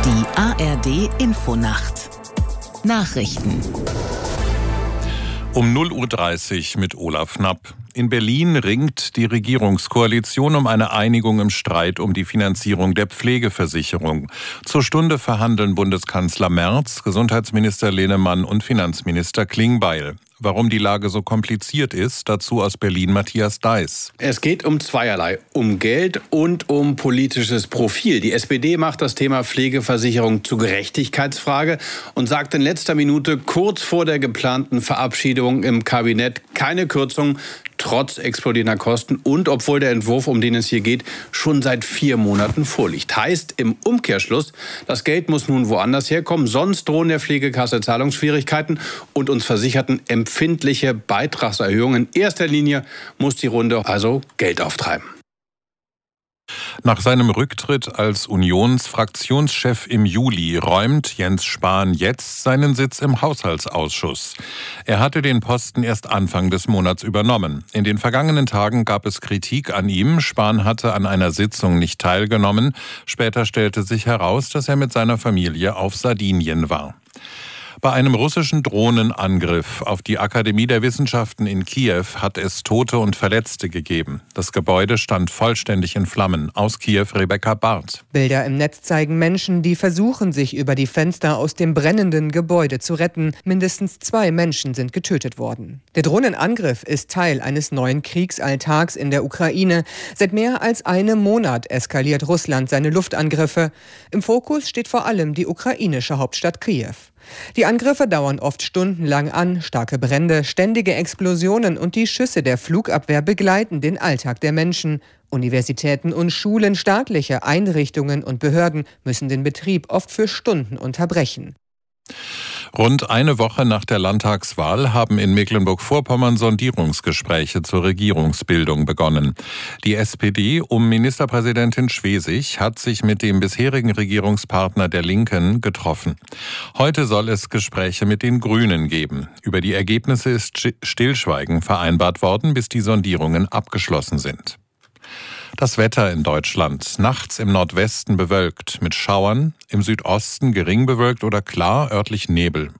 Die ARD Infonacht. Nachrichten. Um 0:30 Uhr mit Olaf Knapp. In Berlin ringt die Regierungskoalition um eine Einigung im Streit um die Finanzierung der Pflegeversicherung. Zur Stunde verhandeln Bundeskanzler Merz, Gesundheitsminister Lehnemann und Finanzminister Klingbeil. Warum die Lage so kompliziert ist, dazu aus Berlin Matthias Deiß. Es geht um zweierlei, um Geld und um politisches Profil. Die SPD macht das Thema Pflegeversicherung zur Gerechtigkeitsfrage und sagt in letzter Minute kurz vor der geplanten Verabschiedung im Kabinett keine Kürzung, trotz explodierender Kosten und obwohl der Entwurf, um den es hier geht, schon seit 4 Monaten vorliegt. Heißt im Umkehrschluss, das Geld muss nun woanders herkommen, sonst drohen der Pflegekasse Zahlungsschwierigkeiten und uns Versicherten empfindliche Beitragserhöhungen. In erster Linie muss die Runde also Geld auftreiben. Nach seinem Rücktritt als Unionsfraktionschef im Juli räumt Jens Spahn jetzt seinen Sitz im Haushaltsausschuss. Er hatte den Posten erst Anfang des Monats übernommen. In den vergangenen Tagen gab es Kritik an ihm. Spahn hatte an einer Sitzung nicht teilgenommen. Später stellte sich heraus, dass er mit seiner Familie auf Sardinien war. Bei einem russischen Drohnenangriff auf die Akademie der Wissenschaften in Kiew hat es Tote und Verletzte gegeben. Das Gebäude stand vollständig in Flammen. Aus Kiew Rebecca Barth. Bilder im Netz zeigen Menschen, die versuchen, sich über die Fenster aus dem brennenden Gebäude zu retten. Mindestens 2 Menschen sind getötet worden. Der Drohnenangriff ist Teil eines neuen Kriegsalltags in der Ukraine. Seit mehr als einem Monat eskaliert Russland seine Luftangriffe. Im Fokus steht vor allem die ukrainische Hauptstadt Kiew. Die Angriffe dauern oft stundenlang an, starke Brände, ständige Explosionen und die Schüsse der Flugabwehr begleiten den Alltag der Menschen. Universitäten und Schulen, staatliche Einrichtungen und Behörden müssen den Betrieb oft für Stunden unterbrechen. Rund eine Woche nach der Landtagswahl haben in Mecklenburg-Vorpommern Sondierungsgespräche zur Regierungsbildung begonnen. Die SPD um Ministerpräsidentin Schwesig hat sich mit dem bisherigen Regierungspartner der Linken getroffen. Heute soll es Gespräche mit den Grünen geben. Über die Ergebnisse ist Stillschweigen vereinbart worden, bis die Sondierungen abgeschlossen sind. Das Wetter in Deutschland. Nachts im Nordwesten bewölkt mit Schauern, im Südosten gering bewölkt oder klar, örtlich Nebel.